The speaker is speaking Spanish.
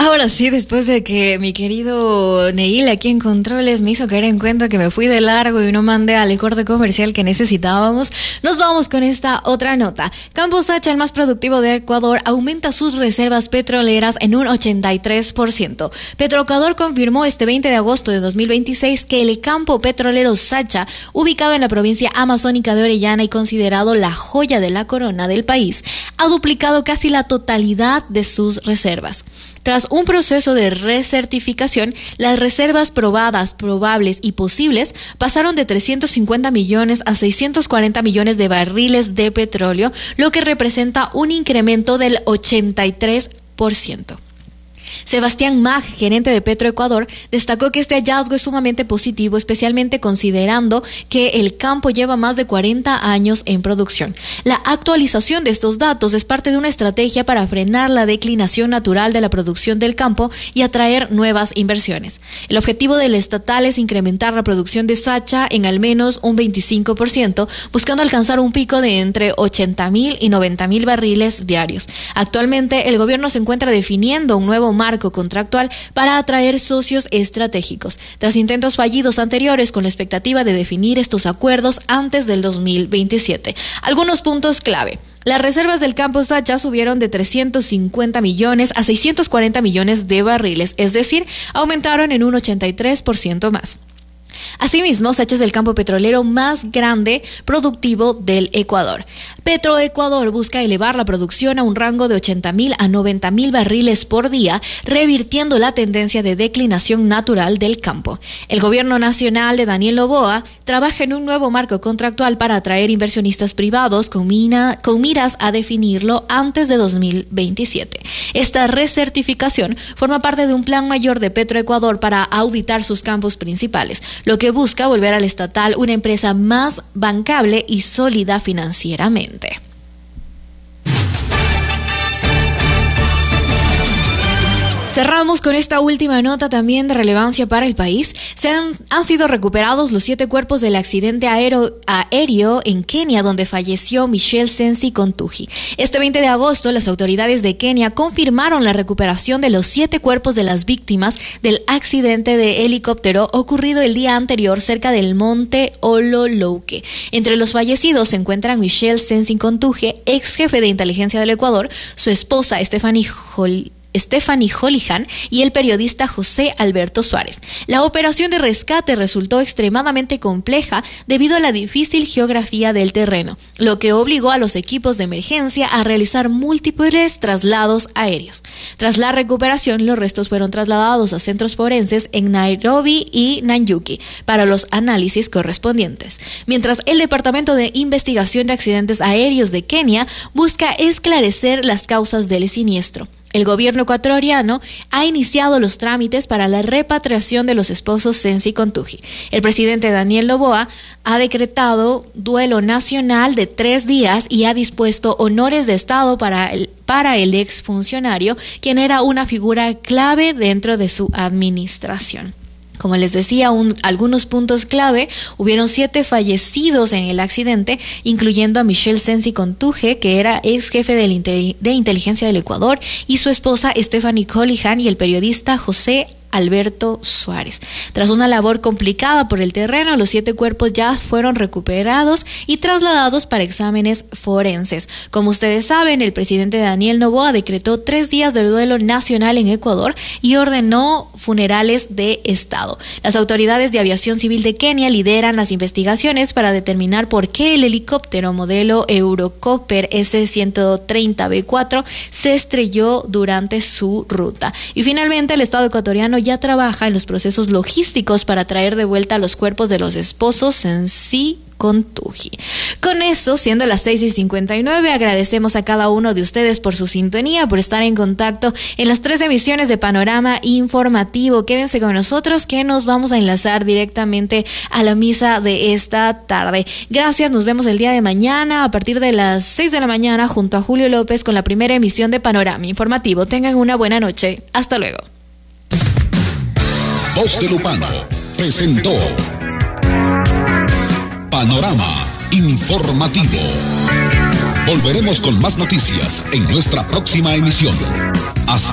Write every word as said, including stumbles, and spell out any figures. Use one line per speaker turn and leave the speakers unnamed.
Ahora sí, después de que mi querido Neil aquí en Controles me hizo caer en cuenta que me fui de largo y no mandé al corte comercial que necesitábamos, nos vamos con esta otra nota. Campo Sacha, el más productivo de Ecuador, aumenta sus reservas petroleras en un ochenta y tres por ciento. Petroecuador confirmó este veinte de agosto de dos mil veintiséis que el campo petrolero Sacha, ubicado en la provincia amazónica de Orellana y considerado la joya de la corona del país, ha duplicado casi la totalidad de sus reservas. Tras un proceso de recertificación, las reservas probadas, probables y posibles pasaron de trescientos cincuenta millones a seiscientos cuarenta millones de barriles de petróleo, lo que representa un incremento del ochenta y tres por ciento. Sebastián Mag, gerente de Petroecuador, destacó que este hallazgo es sumamente positivo, especialmente considerando que el campo lleva más de cuarenta años en producción. La actualización de estos datos es parte de una estrategia para frenar la declinación natural de la producción del campo y atraer nuevas inversiones. El objetivo del estatal es incrementar la producción de Sacha en al menos un veinticinco por ciento, buscando alcanzar un pico de entre ochenta mil y noventa mil barriles diarios. Actualmente, el gobierno se encuentra definiendo un nuevo marco contractual para atraer socios estratégicos, tras intentos fallidos anteriores con la expectativa de definir estos acuerdos antes del dos mil veintisiete. Algunos puntos clave. Las reservas del campo Sacha subieron de trescientos cincuenta millones a seiscientos cuarenta millones de barriles, es decir, aumentaron en un ochenta y tres por ciento más. Asimismo, Sacha es el campo petrolero más grande productivo del Ecuador. Petroecuador busca elevar la producción a un rango de ochenta mil a noventa mil barriles por día, revirtiendo la tendencia de declinación natural del campo. El gobierno nacional de Daniel Noboa trabaja en un nuevo marco contractual para atraer inversionistas privados con, mina, con miras a definirlo antes de dos mil veintisiete. Esta recertificación forma parte de un plan mayor de Petroecuador para auditar sus campos principales, lo que busca volver al estatal una empresa más bancable y sólida financieramente. Cerramos con esta última nota también de relevancia para el país. Se han, han sido recuperados los siete cuerpos del accidente aéreo, aéreo en Kenia, donde falleció Michelle Sensi Kontuji. Este veinte de agosto, las autoridades de Kenia confirmaron la recuperación de los siete cuerpos de las víctimas del accidente de helicóptero ocurrido el día anterior cerca del monte Ololoke. Entre los fallecidos se encuentran Michelle Sensi Kontuji, ex jefe de inteligencia del Ecuador, su esposa Stephanie Hol Stephanie Holihan y el periodista José Alberto Suárez. La operación de rescate resultó extremadamente compleja debido a la difícil geografía del terreno, lo que obligó a los equipos de emergencia a realizar múltiples traslados aéreos. Tras la recuperación, los restos fueron trasladados a centros forenses en Nairobi y Nanyuki para los análisis correspondientes, mientras el Departamento de Investigación de Accidentes Aéreos de Kenia busca esclarecer las causas del siniestro. El gobierno ecuatoriano ha iniciado los trámites para la repatriación de los esposos Sensi Kontuji. El presidente Daniel Noboa ha decretado duelo nacional de tres días y ha dispuesto honores de Estado para el, para el exfuncionario, quien era una figura clave dentro de su administración. Como les decía, un, algunos puntos clave: hubieron siete fallecidos en el accidente, incluyendo a Michelle Sensi Kontuji, que era ex jefe de, inte- de inteligencia del Ecuador, y su esposa Stephanie Holihan y el periodista José Alberto Suárez. Tras una labor complicada por el terreno, los siete cuerpos ya fueron recuperados y trasladados para exámenes forenses. Como ustedes saben, el presidente Daniel Noboa decretó tres días de duelo nacional en Ecuador y ordenó funerales de Estado. Las autoridades de aviación civil de Kenia lideran las investigaciones para determinar por qué el helicóptero modelo Eurocopter ese ciento treinta B cuatro se estrelló durante su ruta. Y finalmente, el Estado ecuatoriano ya trabaja en los procesos logísticos para traer de vuelta los cuerpos de los esposos Sensi Kontuji. Con eso, siendo las seis y cincuenta y nueve, agradecemos a cada uno de ustedes por su sintonía, por estar en contacto en las tres emisiones de Panorama Informativo. Quédense con nosotros, que nos vamos a enlazar directamente a la misa de esta tarde. Gracias, nos vemos el día de mañana a partir de las seis de la mañana junto a Julio López con la primera emisión de Panorama Informativo. Tengan una buena noche. Hasta luego.
Voz de Lupano presentó Panorama Informativo. Volveremos con más noticias en nuestra próxima emisión.